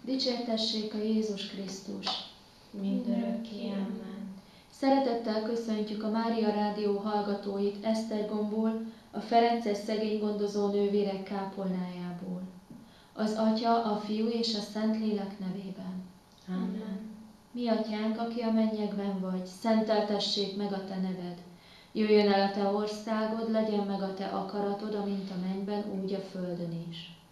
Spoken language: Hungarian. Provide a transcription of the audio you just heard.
Dicsértessék a Jézus Krisztus! Mindörökké, amen. Szeretettel köszöntjük a Mária Rádió hallgatóit Esztergomból, a Ferences szegénygondozó nővérek kápolnájából. Az Atya, a Fiú és a Szentlélek nevében. Amen. Mi Atyánk, aki a mennyekben vagy, szenteltessék meg a Te neved. Jöjjön el a Te országod, legyen meg a Te akaratod, amint a mennyben, úgy a földön is.